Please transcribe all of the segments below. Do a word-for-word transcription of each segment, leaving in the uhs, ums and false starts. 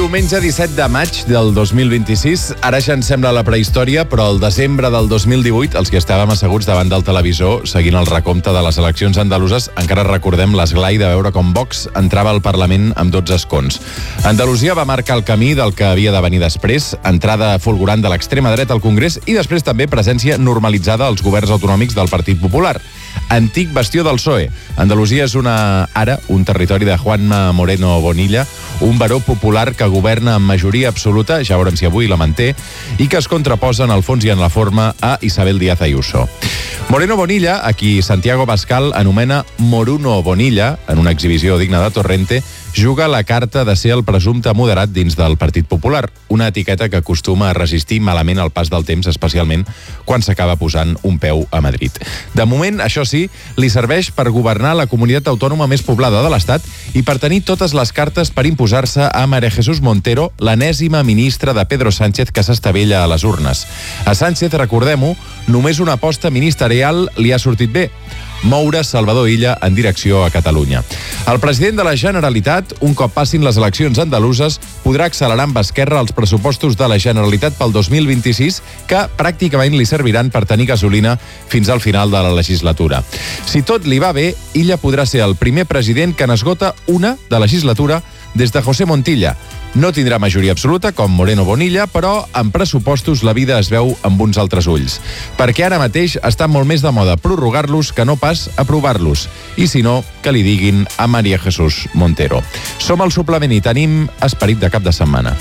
diumenge disset de maig del dos mil vint-i-sis. Ara ja ens sembla la prehistòria, però el desembre del dos mil divuit, els que estàvem asseguts davant del televisor seguint el recompte de les eleccions andaluses, encara recordem l'esglai de veure com Vox entrava al Parlament amb dotze escons. Andalusia va marcar el camí del que havia de venir després, entrada fulgurant de l'extrema dreta al Congrés i després també presència normalitzada als governs autonòmics del Partit Popular. Antic bastió del P S O E. Andalusia és una, ara un territori de Juanma Moreno Bonilla, un baró popular que governa amb majoria absoluta, ja veurem si avui la manté, i que es contraposa en el fons i en la forma a Isabel Díaz Ayuso. Moreno Bonilla, a qui Santiago Pascal anomena Moruno Bonilla, en una exhibició digna de Torrente, juga la carta de ser el presumpte moderat dins del Partit Popular, una etiqueta que acostuma a resistir malament el pas del temps, especialment quan s'acaba posant un peu a Madrid. De moment, això sí, li serveix per governar la comunitat autònoma més poblada de l'Estat i per tenir totes les cartes per imposar-se a María Jesús Montero, l'enèsima ministra de Pedro Sánchez que s'estavella a les urnes. A Sánchez, recordem-ho, només una aposta ministerial li ha sortit bé: moure Salvador Illa en direcció a Catalunya. El president de la Generalitat, un cop passin les eleccions andaluses, podrà accelerar amb esquerra els pressupostos de la Generalitat pel dos mil vint-i-sis, que pràcticament li serviran per tenir gasolina fins al final de la legislatura. Si tot li va bé, Illa podrà ser el primer president que n'esgota una de legislatura des de José Montilla. No tindrà majoria absoluta, com Moreno Bonilla, però en pressupostos la vida es veu amb uns altres ulls. Perquè ara mateix està molt més de moda prorrogar-los que no pas aprovar-los. I si no, que li diguin a María Jesús Montero. Som al suplement i tenim esperit de cap de setmana.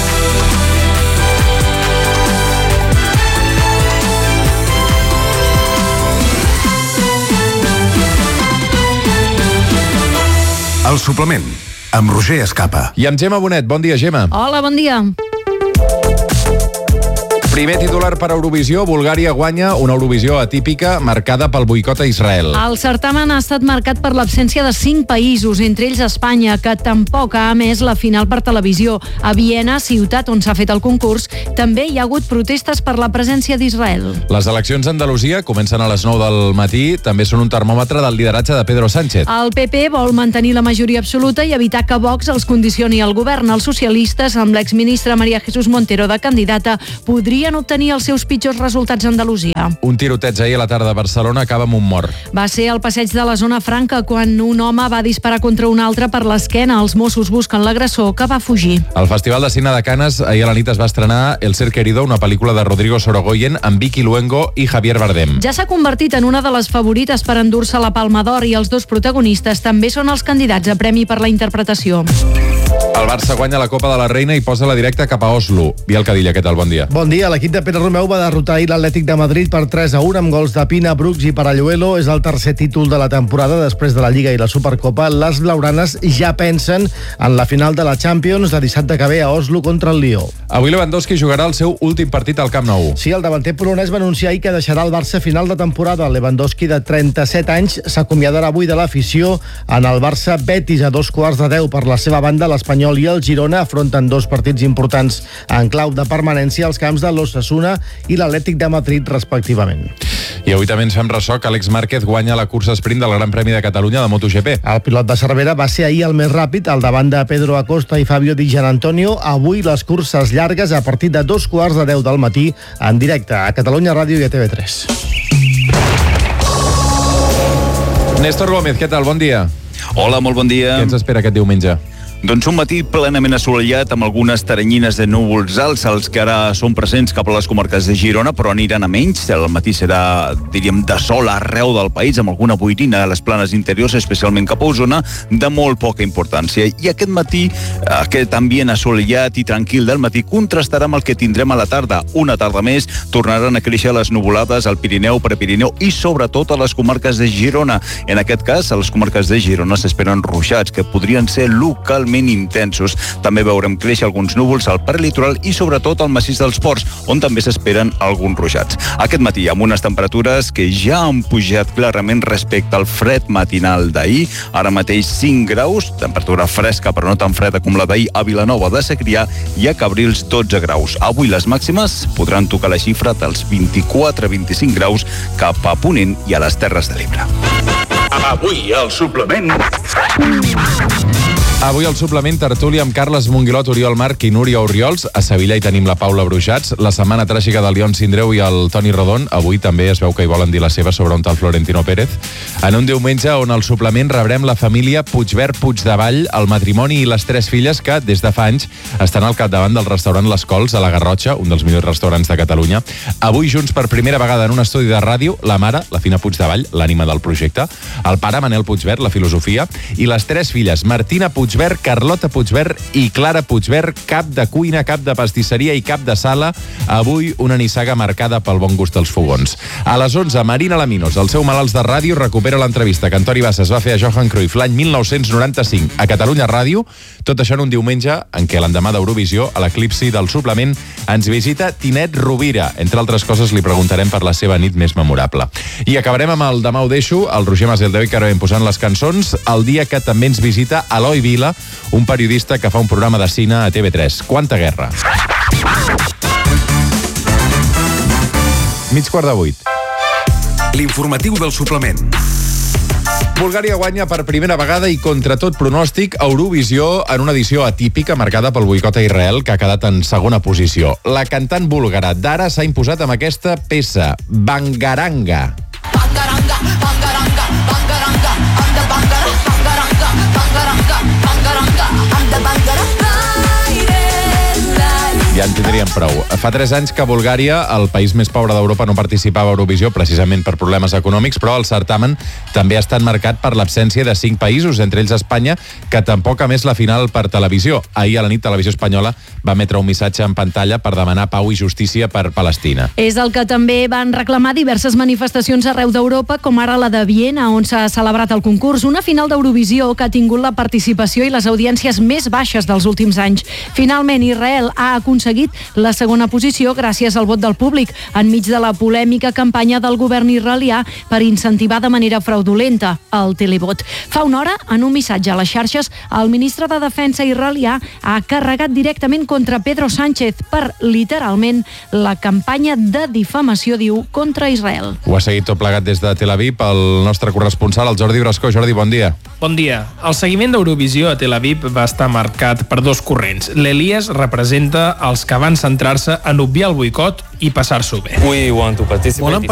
El suplement, amb Roger Escapa. I amb Gemma Bonet. Bon dia, Gemma. Hola, bon dia. Primer titular per Eurovisió. Bulgària guanya una Eurovisió atípica marcada pel boicot a Israel. El certamen ha estat marcat per l'absència de cinc països, entre ells Espanya, que tampoc ha emès la final per televisió. A Viena, ciutat on s'ha fet el concurs, també hi ha hagut protestes per la presència d'Israel. Les eleccions a Andalusia comencen a les nou del matí. També són un termòmetre del lideratge de Pedro Sánchez. El P P vol mantenir la majoria absoluta i evitar que Vox els condicioni al govern. Els socialistes, amb l'exministra María Jesús Montero de candidata, podrien obtenir els seus pitjors resultats a Andalusia. Un tiroteig ahir a la tarda a Barcelona acaba amb un mort. Va ser al passeig de la Zona Franca quan un home va disparar contra un altre per l'esquena. Els Mossos busquen l'agressor, que va fugir. Al Festival de Cine de Canes ahir a la nit es va estrenar El ser querido, una pel·lícula de Rodrigo Sorogoyen amb Vicky Luengo i Javier Bardem. Ja s'ha convertit en una de les favorites per endur-se la Palma d'Or i els dos protagonistes també són els candidats a premi per la interpretació. El Barça guanya la Copa de la Reina i posa la directa cap a Oslo. Biel Cadilla, què tal? Bon dia. Bon dia. L'equip de Pere Romeu va derrotar ahir l'Atlètic de Madrid per tres a un amb gols de Pina, Brooks i Paralluelo. És el tercer títol de la temporada després de la Lliga i la Supercopa. Les blaugranes ja pensen en la final de la Champions de dissabte que ve a Oslo contra el Lió. Avui Lewandowski jugarà el seu últim partit al Camp Nou. Sí, el davanter polonès va anunciar ahir que deixarà el Barça a final de temporada. Lewandowski, de trenta-set anys, s'acomiadarà avui de l'afició en el Barça Betis a dos quarts de deu. Per la seva banda, l'Espanyol i el Girona afronten dos partits importants en clau de permanència als camps de l'Osasuna i l'Atlètic de Madrid, respectivament. I avui també ens fem ressò que Àlex Márquez guanya la cursa sprint del Gran Premi de Catalunya de MotoGP. El pilot de Cervera va ser ahir el més ràpid, al davant de Pedro Acosta i Fabio Di Gianantonio. Avui les curses llargues a partir de dos quarts de deu del matí en directe a Catalunya Ràdio i a T V tres. Néstor Gómez, què tal? Bon dia. Hola, molt bon dia. Què ens espera aquest diumenge? Doncs un matí plenament assolellat amb algunes teranyines de núvols alts, els que ara són presents cap a les comarques de Girona, però aniran a menys. El matí serà, diríem, de sol arreu del país, amb alguna boirina a les planes interiors, especialment cap a Osona, de molt poca importància. I aquest matí, aquest ambient assolellat i tranquil del matí contrastarà amb el que tindrem a la tarda. Una tarda més tornaran a créixer les nuvolades al Pirineu, Prepirineu i sobretot a les comarques de Girona. En aquest cas, a les comarques de Girona s'esperen ruixats, que podrien ser localment intensos. També veurem créixer alguns núvols al prelitoral i sobretot al massís dels Ports, on també s'esperen alguns ruixats. Aquest matí amb unes temperatures que ja han pujat clarament respecte al fred matinal d'ahir. Ara mateix cinc graus, temperatura fresca però no tan freda com la d'ahir a Vilanova de Segrià i a Cabrils dotze graus. Avui les màximes podran tocar la xifra dels vint-i-quatre a vint-i-cinc graus cap a Ponent i a les Terres de l'Ebre. Avui al suplement... Avui al suplement tertúlia amb Carles Monguilot, Oriol Marc i Núria Oriols. A Sevilla hi tenim la Paula Bruixats. La setmana tràgica del Lion Sindreu i el Toni Rodon. Avui també es veu que hi volen dir la seva sobre un tal Florentino Pérez. En un diumenge on al suplement rebrem la família Puigvert Puigdevall, el matrimoni i les tres filles que, des de fa anys, estan al capdavant del restaurant Les Cols, a la Garrotxa, un dels millors restaurants de Catalunya. Avui junts per primera vegada en un estudi de ràdio, la mare, la Fina Puigdevall, l'ànima del projecte, el pare, Manel Puigvert, la filosofia, i les tres filles, Martina Puigvert, Carlota Puigvert i Clara Puigvert, cap de cuina, cap de pastisseria i cap de sala. Avui una nissaga marcada pel bon gust dels fogons. A les onze, Marina Laminos, el seu Malalts de Ràdio, recupera l'entrevista que Antoni Bassas va fer a Johan Cruyff l'any mil nou-cents noranta-cinc a Catalunya Ràdio. Tot això en un diumenge en què l'endemà d'Eurovisió, a l'eclipsi del suplement, ens visita Tinet Rovira. Entre altres coses, li preguntarem per la seva nit més memorable. I acabarem amb el Demà ho deixo, el Roger Maseldevi, que ara vam posant les cançons, el dia que també ens visita Eloi Vila, un periodista que fa un programa de cine a T V tres. Quanta guerra! Mig quart de vuit. L'informatiu del suplement. Bulgària guanya per primera vegada i contra tot pronòstic Eurovisió en una edició atípica marcada pel boicot a Israel, que ha quedat en segona posició. La cantant búlgara Dara s'ha imposat amb aquesta peça, Bangaranga. Bangaranga, bangaranga, bangaranga, anda bangara, bangaranga, bangaranga, bangaranga, anda bangara. Ja en tindríem prou. Fa tres anys que Bulgària, el país més pobre d'Europa, no participava a Eurovisió precisament per problemes econòmics, però el certamen també ha estat marcat per l'absència de cinc països, entre ells Espanya, que tampoc ha emès la final per televisió. Ahir a la nit Televisió Espanyola va emetre un missatge en pantalla per demanar pau i justícia per Palestina. És el que també van reclamar diverses manifestacions arreu d'Europa, com ara la de Viena, on s'ha celebrat el concurs, una final d'Eurovisió que ha tingut la participació i les audiències més baixes dels últims anys. Finalment, Israel ha aconseguit la segona posició gràcies al vot del públic, enmig de la polèmica campanya del govern israelià per incentivar de manera fraudulenta el televot. Fa una hora, en un missatge a les xarxes, el ministre de Defensa israelià ha carregat directament contra Pedro Sánchez per, literalment, la campanya de difamació, diu, contra Israel. Ho ha seguit tot plegat des de Tel Aviv el nostre corresponsal, el Jordi Brascó. Jordi, bon dia. Bon dia. El seguiment d'Eurovisió a Tel Aviv va estar marcat per dos corrents. L'Elias representa els que van centrar-se en obviar el boicot i passar-s'ho bé. We want to participate.